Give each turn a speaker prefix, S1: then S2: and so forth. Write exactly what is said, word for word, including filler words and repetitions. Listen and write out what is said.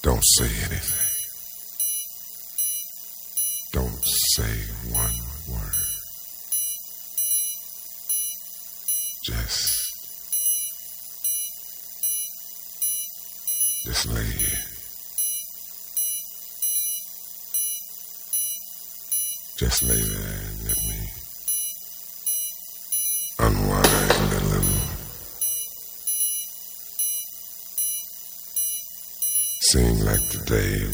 S1: Don't say anything. Don't say one word. Just, just lay here. Just lay there and let me unwind a little. Seemed like the day